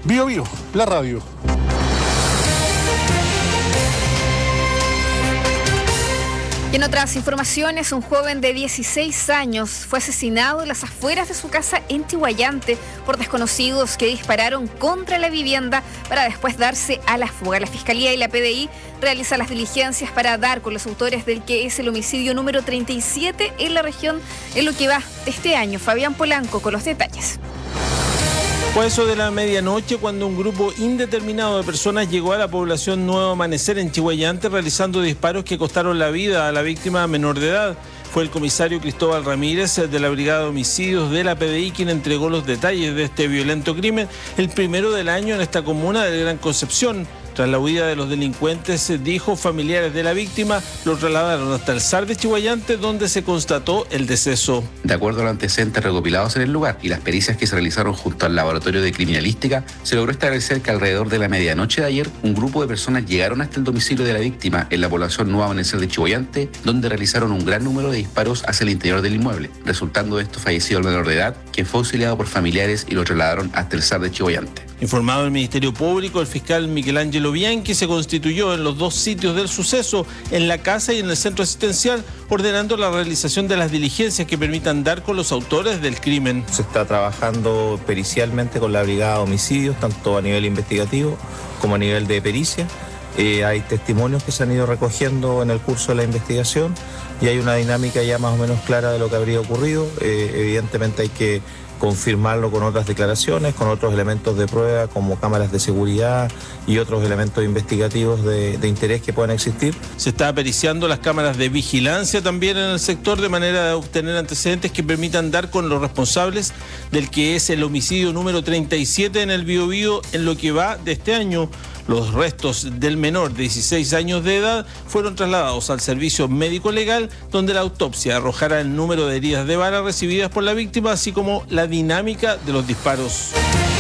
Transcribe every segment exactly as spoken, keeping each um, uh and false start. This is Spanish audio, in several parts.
Bio Bio, la radio. Y en otras informaciones, un joven de dieciséis años fue asesinado en las afueras de su casa en Chihuayante por desconocidos que dispararon contra la vivienda para después darse a la fuga. La Fiscalía y la P D I realizan las diligencias para dar con los autores del que es el homicidio número treinta y siete en la región en lo que va de este año. Fabián Polanco con los detalles. Fue eso de la medianoche cuando un grupo indeterminado de personas llegó a la población Nuevo Amanecer en Chihuayante realizando disparos que costaron la vida a la víctima menor de edad. Fue el comisario Cristóbal Ramírez de la Brigada de Homicidios de la P D I quien entregó los detalles de este violento crimen, el primero del año en esta comuna de Gran Concepción. Tras la huida de los delincuentes, dijo, familiares de la víctima los trasladaron hasta el S A R de Chihuayante, donde se constató el deceso. De acuerdo a los antecedentes recopilados en el lugar y las pericias que se realizaron junto al Laboratorio de Criminalística, se logró establecer que alrededor de la medianoche de ayer, un grupo de personas llegaron hasta el domicilio de la víctima en la población Nuevo Amanecer de Chihuayante, donde realizaron un gran número de disparos hacia el interior del inmueble, resultando de esto fallecido el menor de edad, quien fue auxiliado por familiares y lo trasladaron hasta el S A R de Chihuayante. Informado el Ministerio Público, el fiscal Miguel Ángelo Bianchi se constituyó en los dos sitios del suceso, en la casa y en el centro asistencial, ordenando la realización de las diligencias que permitan dar con los autores del crimen. Se está trabajando pericialmente con la Brigada de Homicidios, tanto a nivel investigativo como a nivel de pericia. Eh, hay testimonios que se han ido recogiendo en el curso de la investigación y hay una dinámica ya más o menos clara de lo que habría ocurrido. Eh, evidentemente hay que confirmarlo con otras declaraciones, con otros elementos de prueba como cámaras de seguridad y otros elementos investigativos de, de interés que puedan existir. Se está periciando las cámaras de vigilancia también en el sector de manera de obtener antecedentes que permitan dar con los responsables del que es el homicidio número treinta y siete en el Biobío en lo que va de este año. Los restos del menor de dieciséis años de edad fueron trasladados al servicio médico legal, donde la autopsia arrojará el número de heridas de bala recibidas por la víctima, así como la dinámica de los disparos.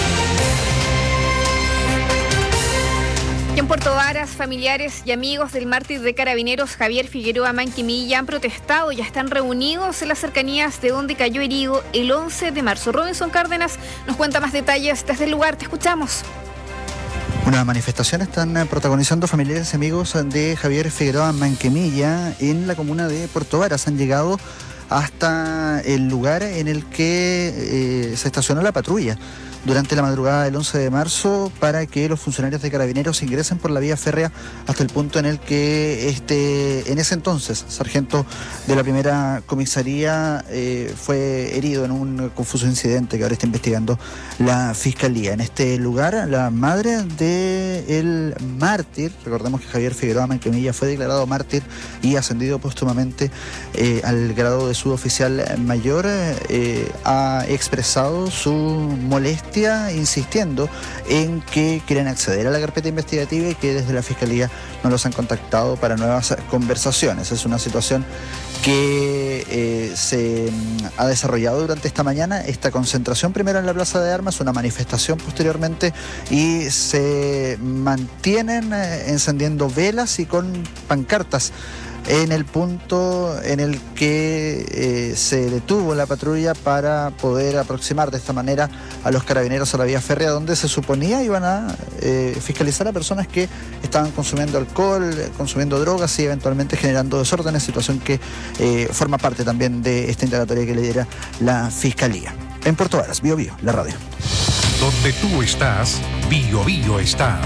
Y en Puerto Varas, familiares y amigos del mártir de Carabineros Javier Figueroa Manquimilla han protestado y están reunidos en las cercanías de donde cayó herido el once de marzo. Robinson Cárdenas nos cuenta más detalles desde el lugar. Te escuchamos. Una manifestación están protagonizando familiares y amigos de Javier Figueroa Manquimilla en la comuna de Puerto Varas. Han llegado hasta el lugar en el que eh, se estacionó la patrulla durante la madrugada del once de marzo para que los funcionarios de Carabineros ingresen por la vía férrea hasta el punto en el que este, en ese entonces, sargento de la primera comisaría eh, fue herido en un confuso incidente que ahora está investigando la Fiscalía. En este lugar, la madre del mártir, recordemos que Javier Figueroa Manquimilla fue declarado mártir y ascendido póstumamente eh, al grado de suboficial mayor, eh, ha expresado su molestia insistiendo en que quieren acceder a la carpeta investigativa y que desde la Fiscalía no los han contactado para nuevas conversaciones. Es una situación que eh, se ha desarrollado durante esta mañana, esta concentración primero en la Plaza de Armas, una manifestación posteriormente y se mantienen eh, encendiendo velas y con pancartas en el punto en el que eh, se detuvo la patrulla para poder aproximar de esta manera a los carabineros a la vía férrea, donde se suponía iban a eh, fiscalizar a personas que estaban consumiendo alcohol, consumiendo drogas y eventualmente generando desórdenes, situación que eh, forma parte también de esta indagatoria que lidera la Fiscalía. En Puerto Varas, Bio Bio, la radio. Donde tú estás, Bio Bio está.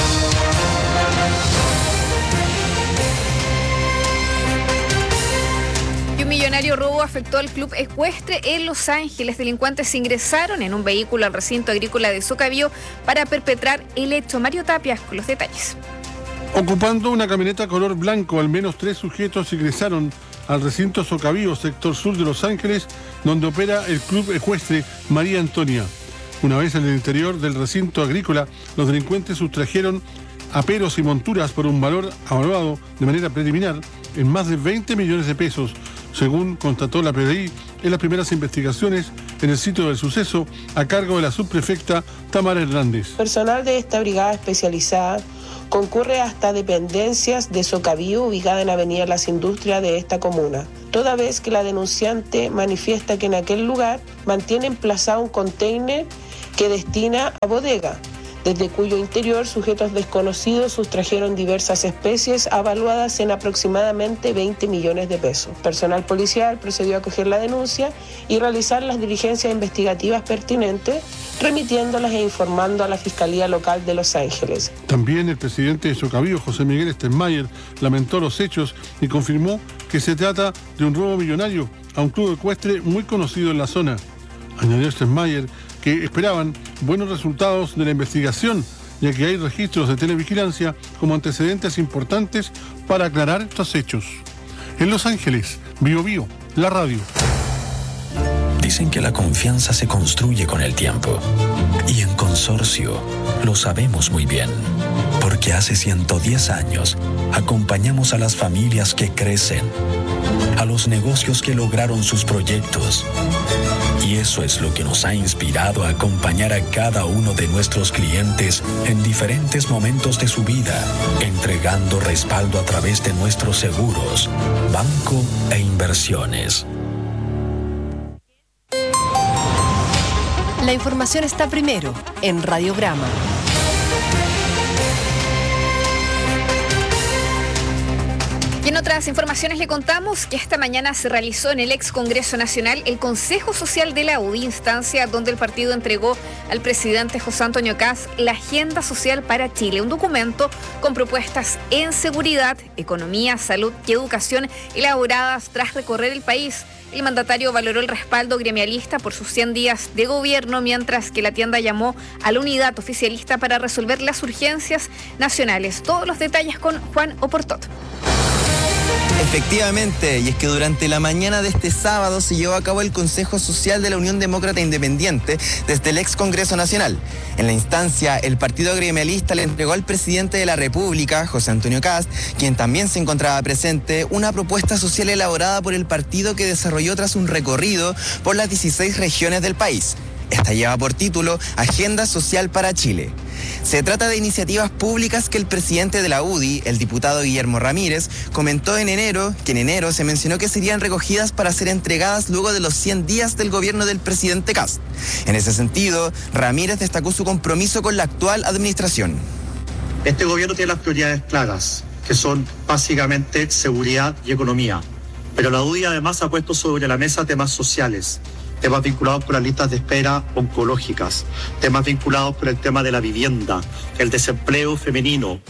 Millonario robo afectó al club ecuestre en Los Ángeles. Delincuentes ingresaron en un vehículo al recinto agrícola de Socavío para perpetrar el hecho. Mario Tapia con los detalles. Ocupando una camioneta color blanco, al menos tres sujetos ingresaron al recinto Socavío, sector sur de Los Ángeles, donde opera el club ecuestre María Antonia. Una vez en el interior del recinto agrícola, los delincuentes sustrajeron aperos y monturas por un valor evaluado de manera preliminar en más de veinte millones de pesos, según constató la P D I en las primeras investigaciones en el sitio del suceso a cargo de la subprefecta Tamara Hernández. Personal de esta brigada especializada concurre hasta dependencias de Socavío ubicada en Avenida Las Industrias de esta comuna, toda vez que la denunciante manifiesta que en aquel lugar mantiene emplazado un container que destina a bodega. desde cuyo interior sujetos desconocidos sustrajeron diversas especies avaluadas en aproximadamente veinte millones de pesos. Personal policial procedió a coger la denuncia y realizar las diligencias investigativas pertinentes, remitiéndolas e informando a la Fiscalía Local de Los Ángeles. También el presidente de Socavío, José Miguel Stenmayer, lamentó los hechos y confirmó que se trata de un robo millonario a un club ecuestre muy conocido en la zona. Añadió Stenmayer que esperaban buenos resultados de la investigación, ya que hay registros de televigilancia como antecedentes importantes para aclarar estos hechos. En Los Ángeles, Bio Bio, la radio. Dicen que la confianza se construye con el tiempo. Y en Consorcio lo sabemos muy bien. Porque hace ciento diez años acompañamos a las familias que crecen, a los negocios que lograron sus proyectos. Y eso es lo que nos ha inspirado a acompañar a cada uno de nuestros clientes en diferentes momentos de su vida, entregando respaldo a través de nuestros seguros, banco e inversiones. La información está primero en Radiograma. Y en otras informaciones le contamos que esta mañana se realizó en el ex Congreso Nacional el Consejo Social de la U D I, instancia donde el partido entregó al presidente José Antonio Kast la Agenda Social para Chile, un documento con propuestas en seguridad, economía, salud y educación elaboradas tras recorrer el país. El mandatario valoró el respaldo gremialista por sus cien días de gobierno, mientras que la tienda llamó a la unidad oficialista para resolver las urgencias nacionales. Todos los detalles con Juan Oportot. Efectivamente, y es que durante la mañana de este sábado se llevó a cabo el Consejo Social de la Unión Demócrata Independiente desde el ex Congreso Nacional. En la instancia, el partido gremialista le entregó al presidente de la República, José Antonio Kast, quien también se encontraba presente, una propuesta social elaborada por el partido que desarrolló tras un recorrido por las dieciséis regiones del país. Esta lleva por título Agenda Social para Chile. Se trata de iniciativas públicas que el presidente de la U D I, el diputado Guillermo Ramírez, comentó en enero, que en enero se mencionó que serían recogidas para ser entregadas luego de los cien días del gobierno del presidente Kast. En ese sentido, Ramírez destacó su compromiso con la actual administración. Este gobierno tiene las prioridades claras, que son básicamente seguridad y economía. Pero la U D I además ha puesto sobre la mesa temas sociales, temas vinculados con las listas de espera oncológicas, temas vinculados con el tema de la vivienda, el desempleo femenino.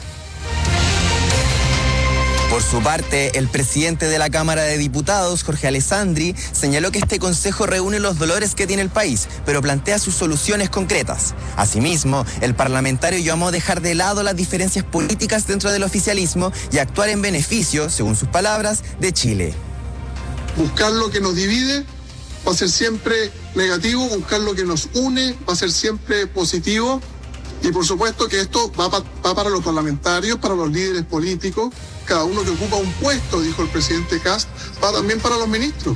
Por su parte, el presidente de la Cámara de Diputados, Jorge Alessandri, señaló que este consejo reúne los dolores que tiene el país, pero plantea sus soluciones concretas. Asimismo, el parlamentario llamó a dejar de lado las diferencias políticas dentro del oficialismo y actuar en beneficio, según sus palabras, de Chile. Buscar lo que nos divide va a ser siempre negativo, buscar lo que nos une va a ser siempre positivo, y por supuesto que esto va, pa, va para los parlamentarios, para los líderes políticos, cada uno que ocupa un puesto, dijo el presidente Kast, va también para los ministros.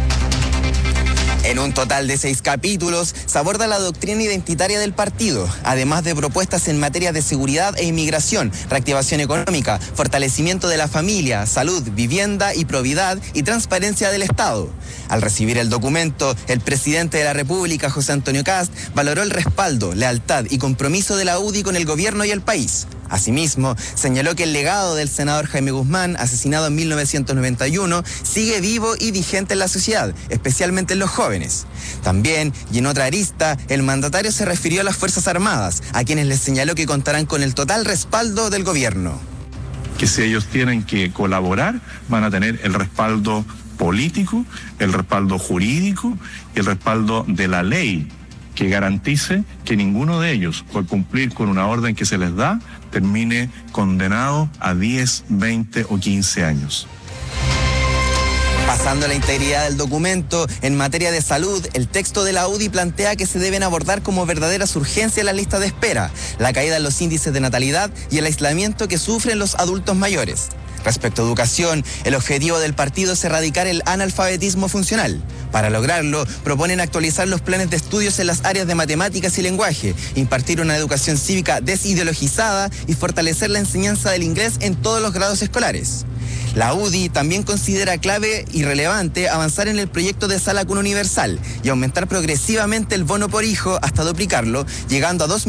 En un total de seis capítulos se aborda la doctrina identitaria del partido, además de propuestas en materia de seguridad e inmigración, reactivación económica, fortalecimiento de la familia, salud, vivienda y probidad y transparencia del Estado. Al recibir el documento, el presidente de la República, José Antonio Kast, valoró el respaldo, lealtad y compromiso de la U D I con el gobierno y el país. Asimismo, señaló que el legado del senador Jaime Guzmán, asesinado en mil novecientos noventa y uno, sigue vivo y vigente en la sociedad, especialmente en los jóvenes. También, y en otra arista, el mandatario se refirió a las Fuerzas Armadas, a quienes les señaló que contarán con el total respaldo del gobierno. Que si ellos tienen que colaborar, van a tener el respaldo político, el respaldo jurídico y el respaldo de la ley, que garantice que ninguno de ellos, por cumplir con una orden que se les da, termine condenado a diez, veinte o quince años. Pasando a la integridad del documento, en materia de salud, el texto de la U D I plantea que se deben abordar como verdaderas urgencias las listas de espera, la caída en los índices de natalidad y el aislamiento que sufren los adultos mayores. Respecto a educación, el objetivo del partido es erradicar el analfabetismo funcional. Para lograrlo, proponen actualizar los planes de estudios en las áreas de matemáticas y lenguaje, impartir una educación cívica desideologizada y fortalecer la enseñanza del inglés en todos los grados escolares. La U D I también considera clave y relevante avanzar en el proyecto de Sala Cuna Universal y aumentar progresivamente el bono por hijo hasta duplicarlo, llegando a dos